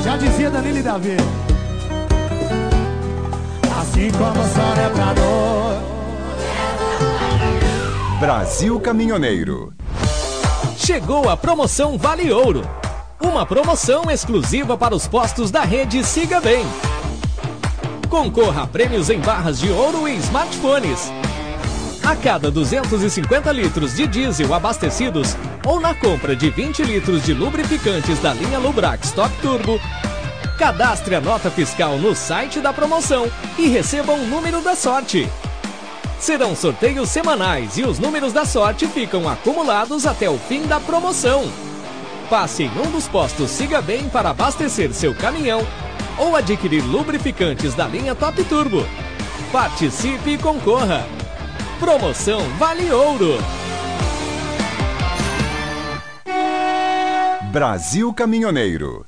Já dizia Danilo e Davi. Assim como o sol é pra dor. Brasil Caminhoneiro. Chegou a promoção Vale Ouro. Uma promoção exclusiva para os postos da rede Siga Bem. Concorra a prêmios em barras de ouro e smartphones. A cada 250 litros de diesel abastecidos ou na compra de 20 litros de lubrificantes da linha Lubrax Top Turbo, cadastre a nota fiscal no site da promoção e receba um número da sorte. Serão sorteios semanais e os números da sorte ficam acumulados até o fim da promoção. Passe em um dos postos Siga Bem para abastecer seu caminhão ou adquirir lubrificantes da linha Top Turbo. Participe e concorra. Promoção Vale Ouro. Brasil Caminhoneiro.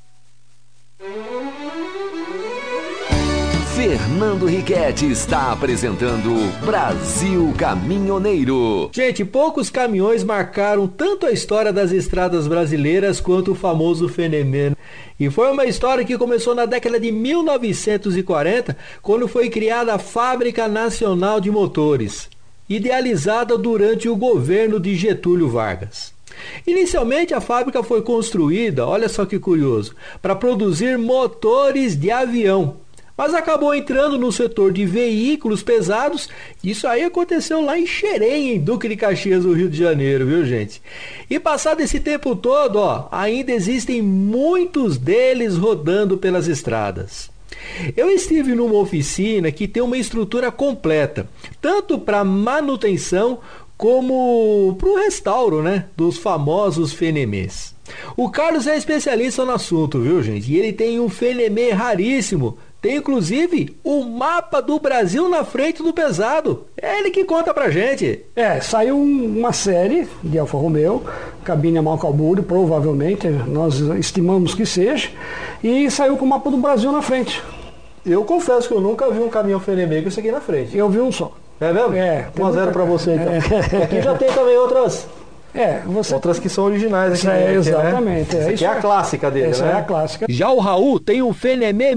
Fernando Riquetti está apresentando Brasil Caminhoneiro. Gente, poucos caminhões marcaram tanto a história das estradas brasileiras quanto o famoso Fenemê. E foi uma história que começou na década de 1940, quando foi criada a Fábrica Nacional de Motores, idealizada durante o governo de Getúlio Vargas. Inicialmente a fábrica foi construída, olha só que curioso, para produzir motores de avião, mas acabou entrando no setor de veículos pesados. Isso aí aconteceu lá em Xerém, em Duque de Caxias, no Rio de Janeiro, viu, gente? E passado esse tempo todo, ainda existem muitos deles rodando pelas estradas. Eu estive numa oficina que tem uma estrutura completa, tanto para manutenção como para o restauro, dos famosos Fenemês. O Carlos é especialista no assunto, viu, gente? E ele tem um Fenemê raríssimo. Tem inclusive o mapa do Brasil na frente do pesado. É ele que conta pra gente. Saiu uma série de Alfa Romeo, cabine a Malcalburi, provavelmente, nós estimamos que seja, e saiu com o mapa do Brasil na frente. Eu confesso que eu nunca vi um caminhão Fenemê com isso aqui na frente. Eu vi um só. É mesmo? 1-0 pra você, então. Aqui já tem também outras. Outras que são originais aqui. Exatamente. Essa aqui é a clássica dele, Essa é a clássica. Já o Raul tem um Fenemê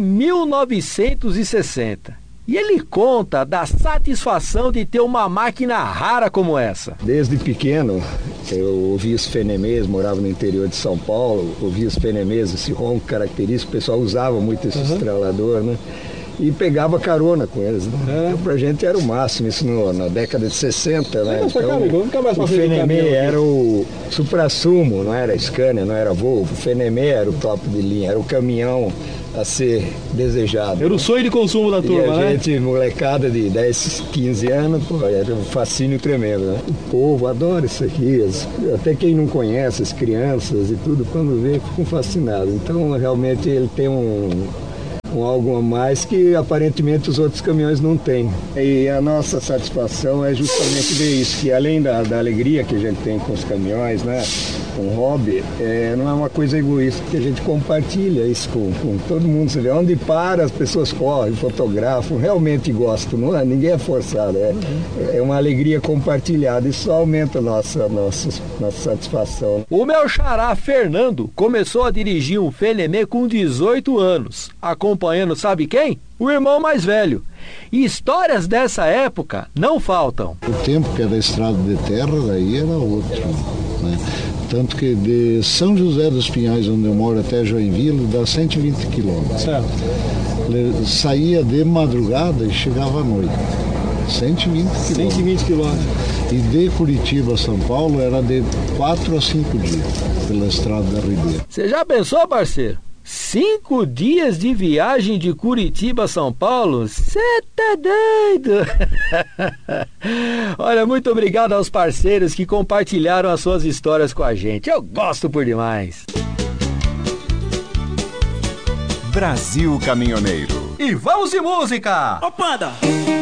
1960. E ele conta da satisfação de ter uma máquina rara como essa. Desde pequeno, eu ouvia os Fenemês, morava no interior de São Paulo, ouvia os Fenemês, esse ronco característico, o pessoal usava muito esse estralador, e pegava carona com eles, Então, pra gente era o máximo, isso na década de 60, Então, o Fenemê era o suprassumo, não era Scania, não era Volvo. O Fenemê era o top de linha, era o caminhão a ser desejado. Era o sonho de consumo da turma, E a gente, molecada de 10, 15 anos, era um fascínio tremendo, O povo adora isso aqui, até quem não conhece, as crianças e tudo, quando vê, ficam fascinados. Então, realmente, ele tem um algo a mais que aparentemente os outros caminhões não têm. E a nossa satisfação é justamente ver isso, que além da alegria que a gente tem com os caminhões, com o hobby, não é uma coisa egoísta, que a gente compartilha isso com todo mundo. Você vê onde para, as pessoas correm, fotografam, realmente gostam, não é? Ninguém é forçado, é uma alegria compartilhada, isso aumenta a nossa satisfação. O meu xará Fernando começou a dirigir um Fenemê com 18 anos, acompanhando sabe quem? O irmão mais velho. E histórias dessa época não faltam. O tempo que era estrada de terra, daí era outro, Tanto que de São José dos Pinhais, onde eu moro, até Joinville, dá 120 quilômetros. Saía de madrugada e chegava à noite. 120 quilômetros. E de Curitiba a São Paulo era de 4 a 5 dias, pela estrada da Ribeira. Você já pensou, parceiro? 5 dias de viagem de Curitiba a São Paulo? Você tá doido? Olha, muito obrigado aos parceiros que compartilharam as suas histórias com a gente. Eu gosto por demais. Brasil Caminhoneiro. E vamos de música! Ô, Panda!